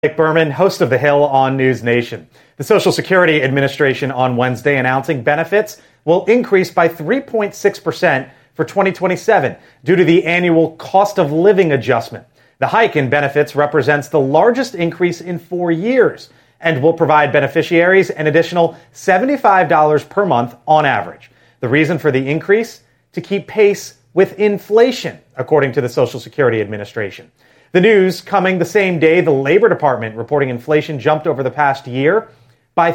Blake Berman, host of The Hill on News Nation. The Social Security Administration on Wednesday announcing benefits will increase by 3.6% for 2027 due to the annual cost of living adjustment. The hike in benefits represents the largest increase in 4 years and will provide beneficiaries an additional $75 per month on average. The reason for the increase? To keep pace with inflation, according to the Social Security Administration. The news coming the same day the Labor Department reporting inflation jumped over the past year by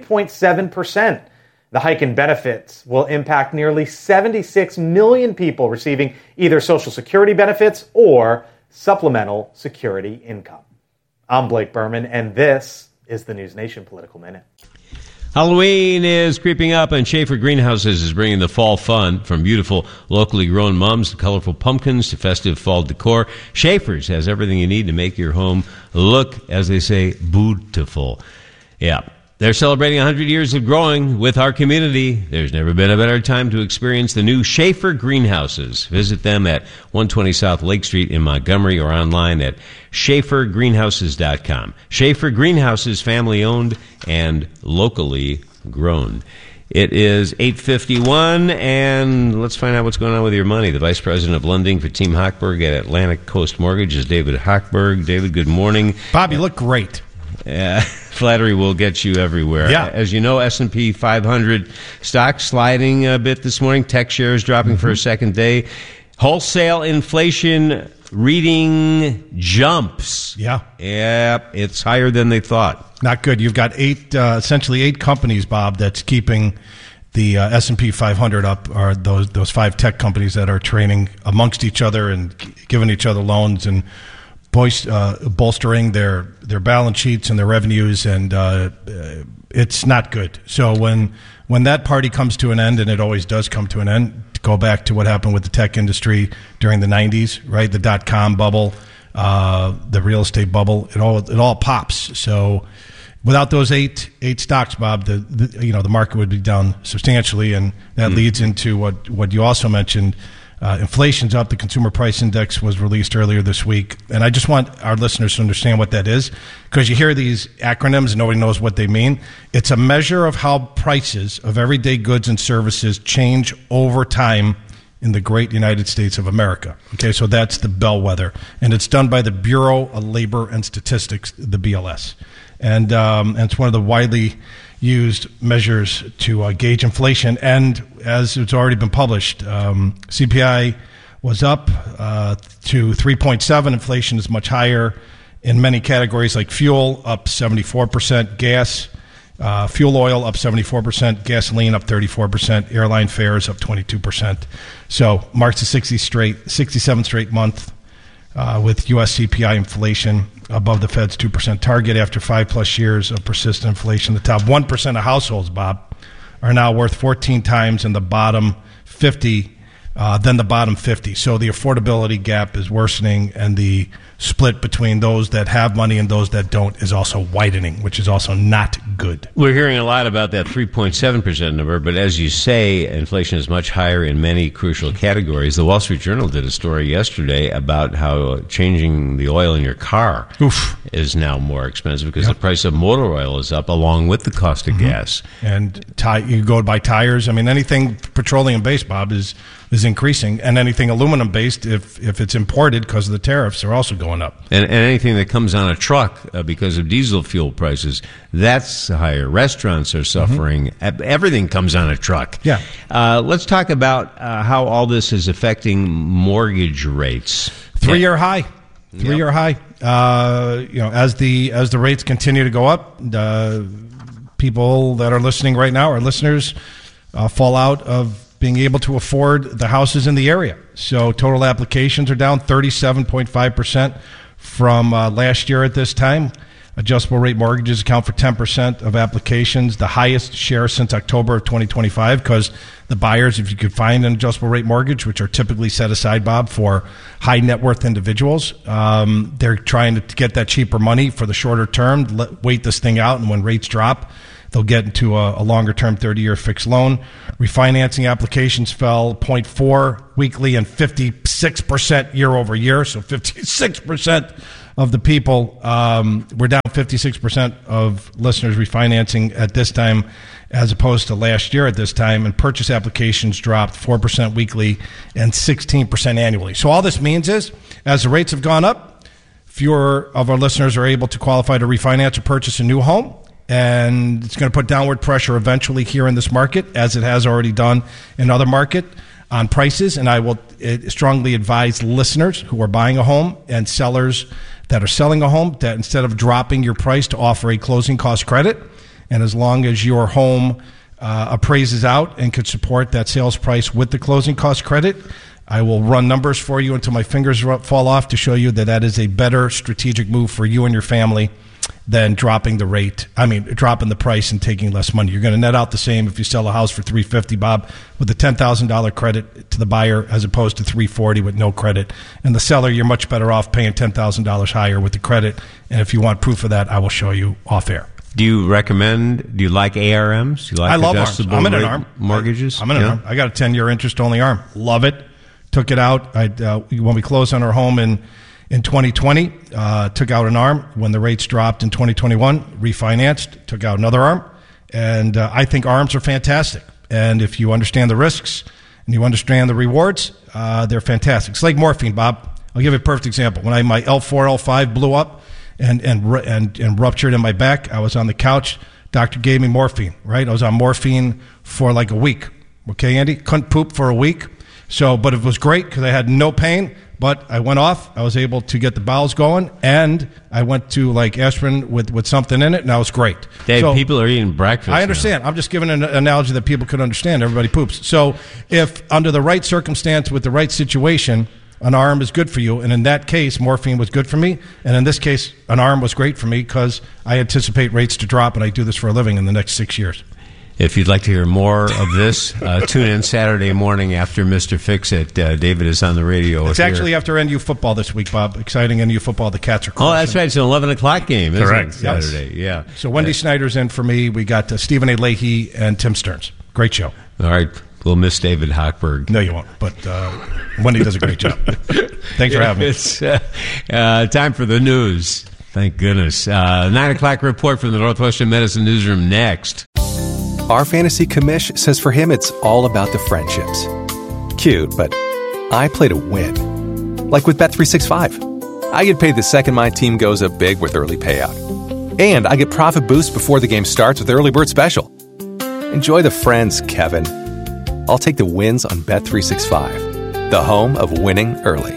3.7%. The hike in benefits will impact nearly 76 million people receiving either Social Security benefits or supplemental security income. I'm Blake Berman, and this is the News Nation Political Minute. Halloween is creeping up, and Schaefer Greenhouses is bringing the fall fun. From beautiful locally grown mums to colorful pumpkins to festive fall decor, Schaefer's has everything you need to make your home look, as they say, beautiful. Yeah. They're celebrating 100 years of growing with our community. There's never been a better time to experience the new Schaefer Greenhouses. Visit them at 120 South Lake Street in Montgomery or online at SchaeferGreenhouses.com. Schaefer Greenhouses, family-owned and locally grown. It is 8:51, and let's find out what's going on with your money. The Vice President of Lending for Team Hochberg at Atlantic Coast Mortgage is David Hochberg. David, good morning. Bob, you look great. Flattery will get you everywhere. Yeah. As you know, S&P 500 stocks sliding a bit this morning. Tech shares dropping for a second day. Wholesale inflation reading jumps. Yeah, it's higher than they thought. Not good. You've got essentially eight companies, Bob, that's keeping the S&P 500 up, are those five tech companies that are trading amongst each other and giving each other loans and bolstering their balance sheets and their revenues, and it's not good. So when that party comes to an end, and it always does come to an end, to go back to what happened with the tech industry during the 90s, right? The dot-com bubble, the real estate bubble, it all pops. So without those eight stocks, Bob, the market would be down substantially, and that leads into what you also mentioned. Inflation's up. The Consumer Price Index was released earlier this week. And I just want our listeners to understand what that is, because you hear these acronyms and nobody knows what they mean. It's a measure of how prices of everyday goods and services change over time in the great United States of America. Okay, so that's the bellwether. And it's done by the Bureau of Labor and Statistics, the BLS. And it's one of the widely used measures to gauge inflation. And as it's already been published, CPI was up to 3.7. Inflation is much higher in many categories like fuel, up 74%, gas, fuel oil up 74%, gasoline up 34%, airline fares up 22%. So marks the 67th straight month with U.S. CPI inflation above the Fed's 2% target after 5+ years of persistent inflation. The top 1% of households, Bob, are now worth 14 times in the bottom 50 than the bottom 50. So the affordability gap is worsening, and the split between those that have money and those that don't is also widening, which is also not good. We're hearing a lot about that 3.7% number, but as you say, inflation is much higher in many crucial categories. The Wall Street Journal did a story yesterday about how changing the oil in your car is now more expensive because the price of motor oil is up along with the cost of gas. And you go buy tires. I mean, anything petroleum-based, Bob, is increasing, and anything aluminum-based, if it's imported because of the tariffs, are also going up. And anything that comes on a truck because of diesel fuel prices, that's higher. Restaurants are suffering. Everything comes on a truck. Yeah. Let's talk about how all this is affecting mortgage rates. Three-year high. Three-year high. As the rates continue to go up, people that are listening right now, our listeners, fall out of being able to afford the houses in the area. So total applications are down 37.5% from last year at this time. Adjustable rate mortgages account for 10% of applications, the highest share since October of 2025, because the buyers, if you could find an adjustable rate mortgage, which are typically set aside, Bob, for high net worth individuals, they're trying to get that cheaper money for the shorter term, wait this thing out, and when rates drop, they'll get into a longer-term 30-year fixed loan. Refinancing applications fell 0.4 weekly and 56% year over year, so 56% of the people. We're down 56% of listeners refinancing at this time as opposed to last year at this time, and purchase applications dropped 4% weekly and 16% annually. So all this means is, as the rates have gone up, fewer of our listeners are able to qualify to refinance or purchase a new home, and it's going to put downward pressure eventually here in this market, as it has already done in other market, on prices. And I will strongly advise listeners who are buying a home and sellers that are selling a home that instead of dropping your price, to offer a closing cost credit. And as long as your home appraises out and could support that sales price with the closing cost credit, I will run numbers for you until my fingers fall off to show you that that is a better strategic move for you and your family than dropping the price and taking less money. You're going to net out the same if you sell a house for $350,000, Bob, with a $10,000 credit to the buyer as opposed to $340,000 with no credit. And the seller, you're much better off paying $10,000 higher with the credit. And if you want proof of that, I will show you off air. Do you like ARMs? Do you like I love adjustable ARM. I'm in an ARM. mortgages? I'm in an ARM. I got a 10-year interest-only ARM. Love it. Took it out. When we closed on our home in 2020, took out an ARM. When the rates dropped in 2021, refinanced, took out another ARM. And I think ARMs are fantastic. And if you understand the risks and you understand the rewards, they're fantastic. It's like morphine, Bob. I'll give you a perfect example. When my L4, L5 blew up and ruptured in my back, I was on the couch. Doctor gave me morphine, right? I was on morphine for like a week. Okay, Andy? Couldn't poop for a week. But it was great because I had no pain. But I went off. I was able to get the bowels going, and I went to like aspirin with something in it, and that was great. Dave, people are eating breakfast. I understand. Now. I'm just giving an analogy that people could understand. Everybody poops. So if under the right circumstance with the right situation, an ARM is good for you, and in that case, morphine was good for me, and in this case, an ARM was great for me because I anticipate rates to drop, and I do this for a living in the next 6 years. If you'd like to hear more of this, tune in Saturday morning after Mr. Fix-It. David is on the radio. It's actually after NU football this week, Bob. Exciting NU football. The Cats are close. Oh, that's right. It's an 11 o'clock game, isn't Correct. it? Saturday, yeah. So Wendy Snyder's in for me. We got Stephen A. Leahy and Tim Stearns. Great show. All right. We'll miss David Hochberg. No, you won't. But Wendy does a great job. Thanks for having me. It's time for the news. Thank goodness. 9 o'clock report from the Northwestern Medicine Newsroom next. Our fantasy commish says for him it's all about the friendships. Cute, but I play to win. Like with Bet365. I get paid the second my team goes up big with early payout. And I get profit boost before the game starts with Early Bird Special. Enjoy the friends, Kevin. I'll take the wins on Bet365. The home of winning early.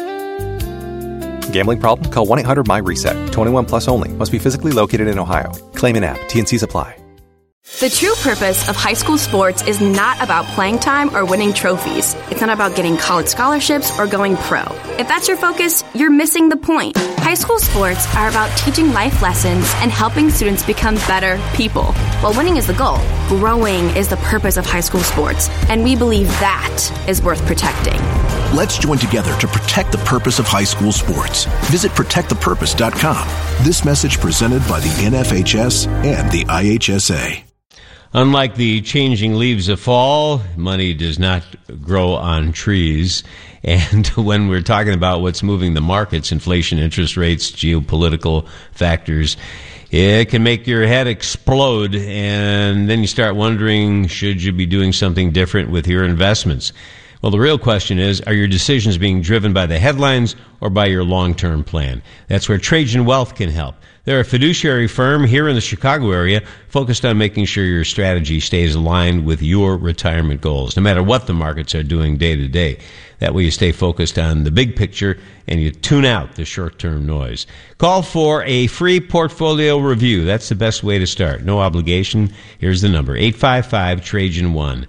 Gambling problem? Call 1-800-MY-RESET. 21 plus only. Must be physically located in Ohio. Claim in app. T&Cs apply. The true purpose of high school sports is not about playing time or winning trophies. It's not about getting college scholarships or going pro. If that's your focus, you're missing the point. High school sports are about teaching life lessons and helping students become better people. While winning is the goal, growing is the purpose of high school sports, and we believe that is worth protecting. Let's join together to protect the purpose of high school sports. Visit protectthepurpose.com. This message presented by the NFHS and the IHSA. Unlike the changing leaves of fall, money does not grow on trees. And when we're talking about what's moving the markets, inflation, interest rates, geopolitical factors, it can make your head explode. And then you start wondering, should you be doing something different with your investments? Well, the real question is, are your decisions being driven by the headlines or by your long-term plan? That's where Trajan Wealth can help. They're a fiduciary firm here in the Chicago area focused on making sure your strategy stays aligned with your retirement goals, no matter what the markets are doing day to day. That way you stay focused on the big picture and you tune out the short-term noise. Call for a free portfolio review. That's the best way to start. No obligation. Here's the number, 855-TRAJAN-1.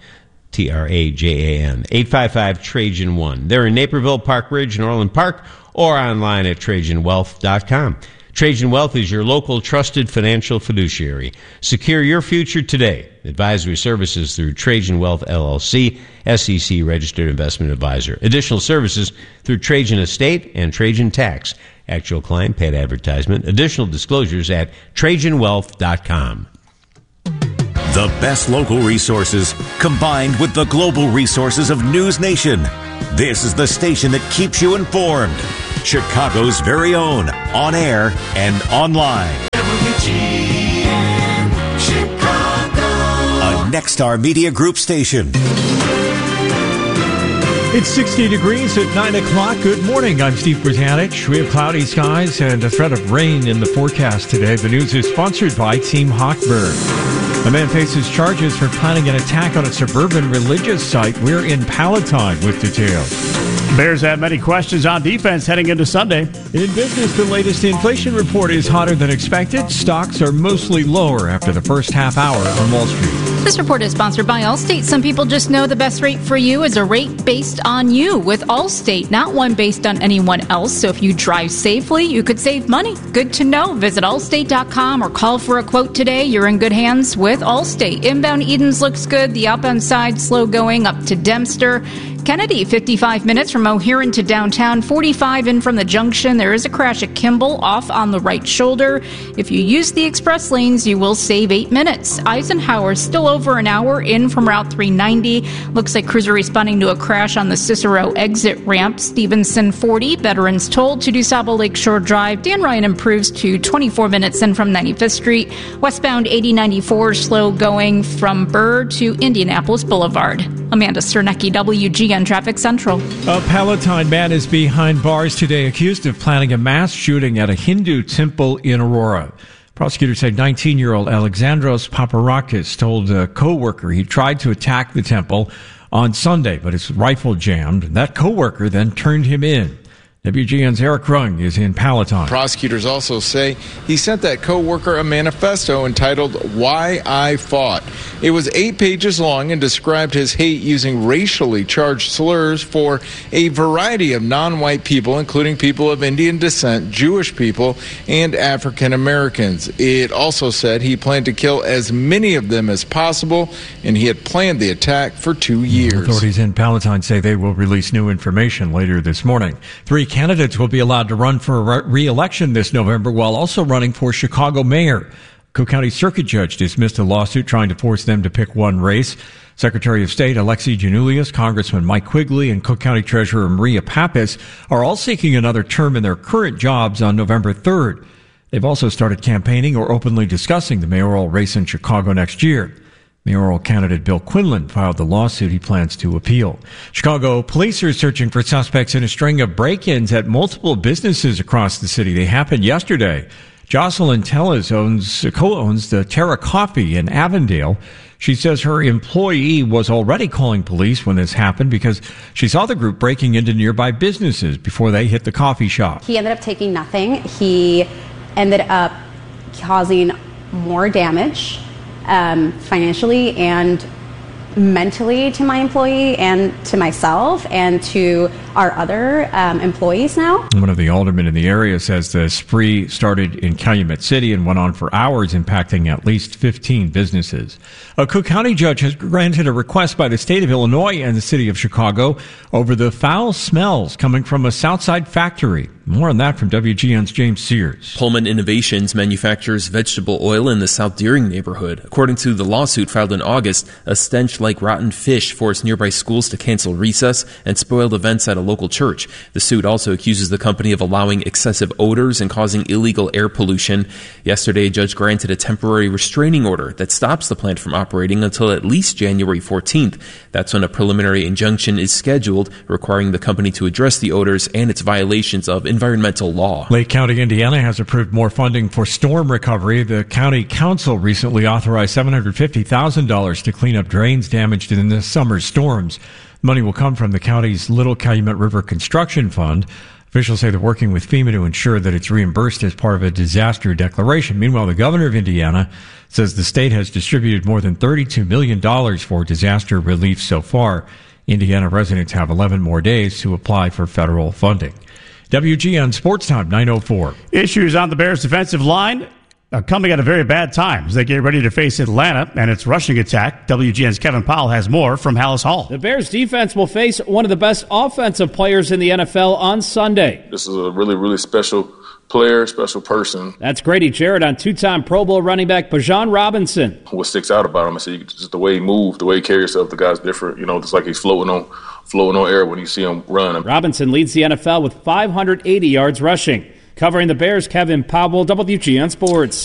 TRAJAN, 855-TRAJAN-1. They're in Naperville, Park Ridge, and Orland Park, or online at TrajanWealth.com. Trajan Wealth is your local trusted financial fiduciary. Secure your future today. Advisory services through Trajan Wealth LLC, SEC registered investment advisor. Additional services through Trajan Estate and Trajan Tax. Actual client paid advertisement. Additional disclosures at TrajanWealth.com. The best local resources combined with the global resources of News Nation. This is the station that keeps you informed. Chicago's very own, on air and online. WGN Chicago. A Nexstar Media Group station. It's 60 degrees at 9 o'clock. Good morning. I'm Steve Brzanich. We have cloudy skies and a threat of rain in the forecast today. The news is sponsored by Team Hochberg. A man faces charges for planning an attack on a suburban religious site. We're in Palatine with details. Bears have many questions on defense heading into Sunday. In business, the latest inflation report is hotter than expected. Stocks are mostly lower after the first half hour on Wall Street. This report is sponsored by Allstate. Some people just know the best rate for you is a rate based on you with Allstate, not one based on anyone else. So if you drive safely, you could save money. Good to know. Visit allstate.com or call for a quote today. You're in good hands with Allstate. Inbound Edens looks good. The outbound side slow going up to Dempster. Kennedy, 55 minutes from O'Hearn to downtown, 45 in from the junction. There is a crash at Kimball off on the right shoulder. If you use the express lanes, you will save 8 minutes. Eisenhower still over an hour in from Route 390. Looks like crews are responding to a crash on the Cicero exit ramp. Stevenson, 40. Veterans told to DuSable Lakeshore Drive. Dan Ryan improves to 24 minutes in from 95th Street. Westbound 8094 slow going from Burr to Indianapolis Boulevard. Amanda Cernecki, WGN Traffic Central. A Palatine man is behind bars today accused of planning a mass shooting at a Hindu temple in Aurora. Prosecutors say 19-year-old Alexandros Paparakis told a co-worker he tried to attack the temple on Sunday, but his rifle jammed. That co-worker then turned him in. WGN's Eric Rung is in Palatine. Prosecutors also say he sent that co-worker a manifesto entitled Why I Fought. It was 8 pages long and described his hate using racially charged slurs for a variety of non-white people, including people of Indian descent, Jewish people, and African Americans. It also said he planned to kill as many of them as possible, and he had planned the attack for 2 years. Authorities in Palatine say they will release new information later this morning. 3 candidates will be allowed to run for re-election this November while also running for Chicago mayor. Cook County Circuit Judge dismissed a lawsuit trying to force them to pick one race. Secretary of State Alexi Giannoulias, Congressman Mike Quigley, and Cook County Treasurer Maria Pappas are all seeking another term in their current jobs on November 3rd. They've also started campaigning or openly discussing the mayoral race in Chicago next year. Mayoral candidate Bill Quinlan filed the lawsuit he plans to appeal. Chicago police are searching for suspects in a string of break-ins at multiple businesses across the city. They happened yesterday. Jocelyn Tellez co-owns the Terra Coffee in Avondale. She says her employee was already calling police when this happened because she saw the group breaking into nearby businesses before they hit the coffee shop. He ended up taking nothing. He ended up causing more damage financially and mentally to my employee and to myself and to our other employees now. One of the aldermen in the area says the spree started in Calumet City and went on for hours, impacting at least 15 businesses. A Cook County judge has granted a request by the state of Illinois and the city of Chicago over the foul smells coming from a Southside factory. More on that from WGN's James Sears. Pullman Innovations manufactures vegetable oil in the South Deering neighborhood. According to the lawsuit filed in August, a stench like rotten fish forced nearby schools to cancel recess and spoiled events at a local church. The suit also accuses the company of allowing excessive odors and causing illegal air pollution. Yesterday, a judge granted a temporary restraining order that stops the plant from operating until at least January 14th. That's when a preliminary injunction is scheduled, requiring the company to address the odors and its violations of environmental law. Lake County, Indiana has approved more funding for storm recovery. The county council recently authorized $750,000 to clean up drains damaged in this summer's storms. Money will come from the county's Little Calumet River Construction Fund. Officials say they're working with FEMA to ensure that it's reimbursed as part of a disaster declaration. Meanwhile, the governor of Indiana says the state has distributed more than $32 million for disaster relief so far. Indiana residents have 11 more days to apply for federal funding. WGN Sports Time, 9:04. Issues on the Bears' defensive line coming at a very bad time as they get ready to face Atlanta and its rushing attack. WGN's Kevin Powell has more from Hallis Hall. The Bears' defense will face one of the best offensive players in the NFL on Sunday. This is a really, really special player, special person. That's Grady Jarrett on two-time Pro Bowl running back Bijan Robinson. What sticks out about him is just the way he moves, the way he carries himself. The guy's different. It's like he's floating on air when you see him run. Robinson leads the NFL with 580 yards rushing. Covering the Bears, Kevin Powell, WGN Sports.